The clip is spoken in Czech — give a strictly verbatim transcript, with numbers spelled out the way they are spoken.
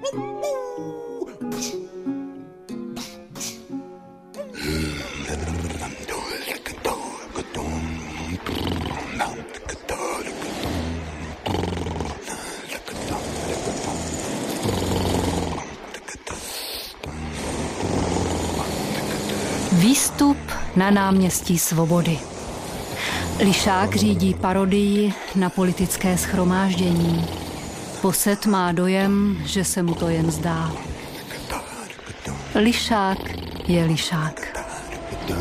Výstup na náměstí Svobody. Lišák řídí parodii na politické shromáždění. Posed má dojem, že se mu to jen zdá. Lišák je lišák.